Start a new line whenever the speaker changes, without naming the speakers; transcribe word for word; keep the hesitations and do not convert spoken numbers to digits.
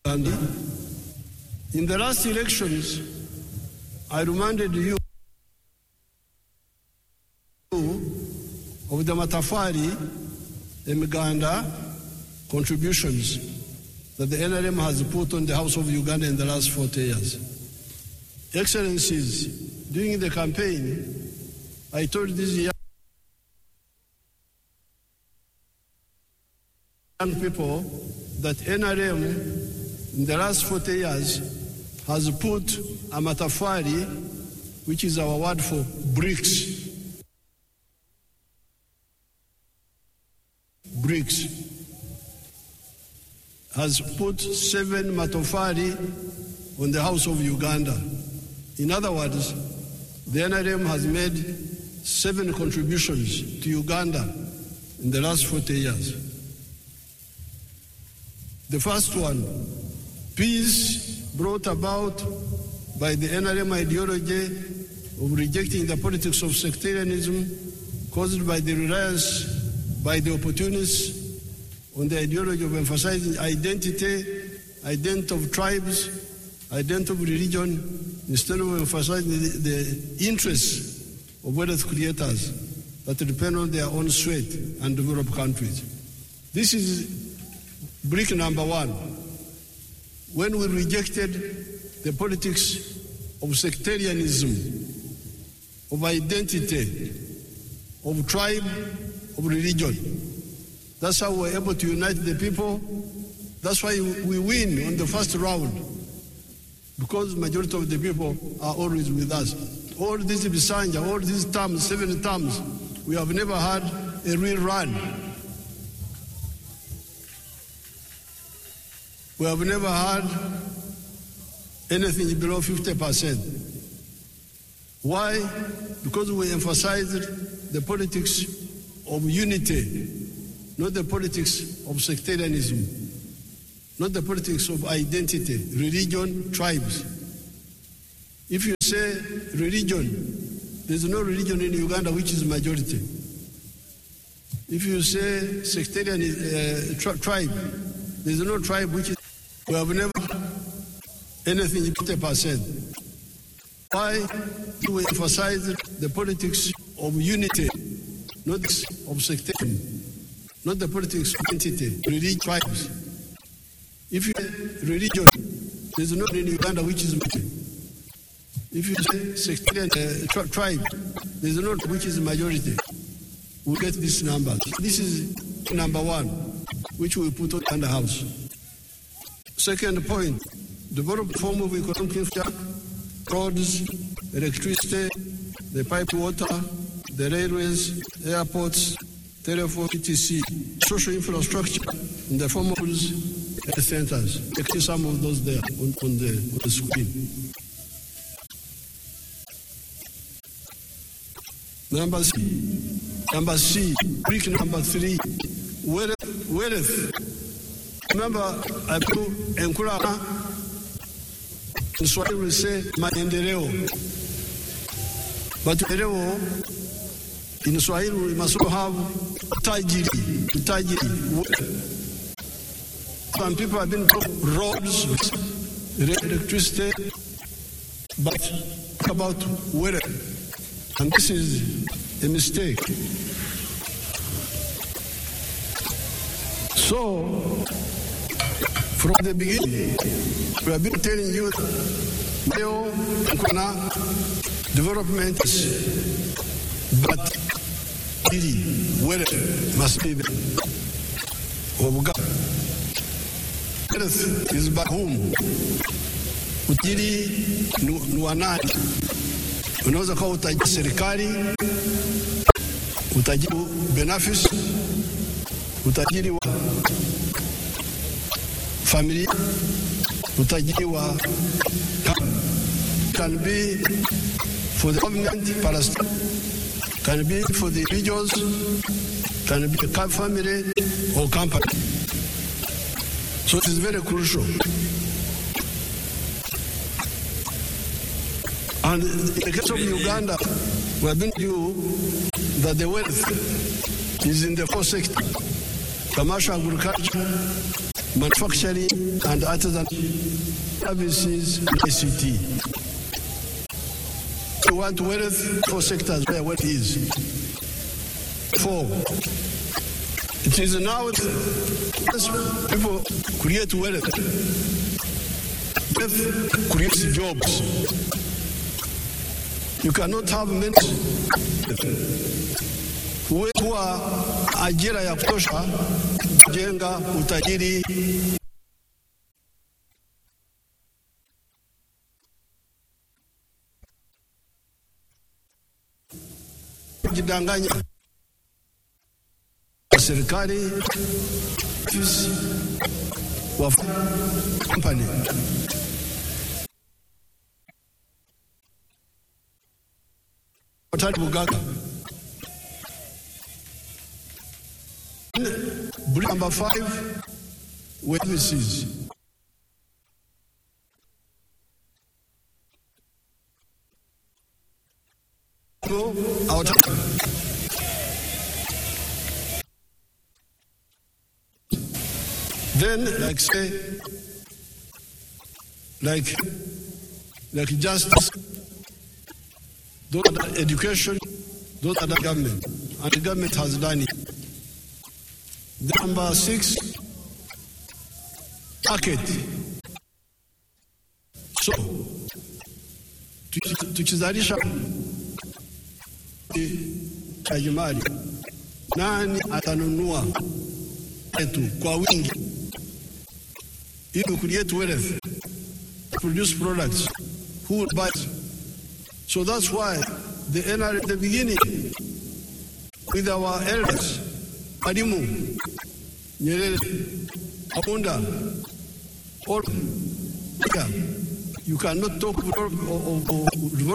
In the last elections, I reminded you of the Matafari, the Muganda contributions that the N R M has put on the House of Uganda in the last forty years. Excellencies, during the campaign, I told these young people that N R M in the last forty years has put a Matafari, which is our word for bricks, bricks, has put seven matofari on the House of Uganda. In other words, the N R M has made seven contributions to Uganda in the last forty years. The first one, peace brought about by the N R M ideology of rejecting the politics of sectarianism caused by the reliance by the opportunists on the ideology of emphasizing identity, identity of tribes, identity of religion, instead of emphasizing the, the interests of wealth creators that depend on their own sweat and develop countries. This is brick number one. When we rejected the politics of sectarianism, of identity, of tribe, of religion. That's how we're able to unite the people. That's why we win on the first round, because the majority of the people are always with us. All these Bisanja, all these terms, seven terms, we have never had a real run. We have never had anything below fifty percent. Why? Because we emphasized the politics of unity, not the politics of sectarianism, not the politics of identity, religion, tribes. If you say religion, there's no religion in Uganda which is majority. If you say sectarian uh, tri- tribe, there's no tribe which is. We have never anything fifty percent. Why do we emphasize the politics of unity, not of sectarianism, not the politics of identity, religion, tribes? If you say religion, there's no in Uganda which is majority. If you say sectarian uh, tri- tribe, there's no which is majority. We get these numbers. This is number one, which we put on the house. Second point, develop form of economic infrastructure, roads, electricity, the pipe water, the railways, airports, telephone, et cetera. Social infrastructure in the form of health centers. You can see some of those there on, on, the, on the screen. Number C, number C, brick number three, wealth. wealth. Remember, I put Enkurana, in Swahili we say maendeleo. But maendeleo, in Swahili we must also have tajiri, tajiri. Some people have been put roads, electricity, but about wealth. And this is a mistake. So, from the beginning, we have been telling you Neo Nkona development, but really, where must be the earth is back home. Utili nuanani. Unaweza kuwa utaji serikali, utaji benefits, utajiri wa familia, utajiri wa can be for the government, Palestine, can be for the regions, can be a family or company. So it is very crucial. And in the case of Uganda, we have been told you that the wealth is in the four sectors: commercial, agriculture, manufacturing and artisan services, I C T. We want wealth for sectors where wealth is. Four, it is now as people create wealth, wealth creates jobs. You cannot have many kuwa ajira ya kutosha kujenga utajiri. Kujidanganya serikali wa company Watatu Bugaka. Number five, witnesses. Go out. Then, like say, like, like justice, those are the education, those are the government, and the government has done it. The number six, market. So, tukizalisha tajimali, nani atanunua etu kwa wingi? If we create wealth, produce products, who will buy it? So that's why the N R A at the beginning, with our elders, Adimu, Nyerere, Abunda, or you cannot talk of, of, of